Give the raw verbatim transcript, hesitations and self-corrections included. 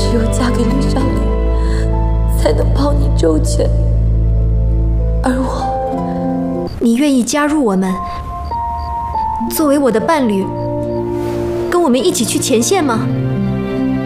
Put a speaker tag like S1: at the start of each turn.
S1: 只有嫁给李少林，才能保你周全。而我，
S2: 你愿意加入我们，作为我的伴侣，跟我们一起去前线吗？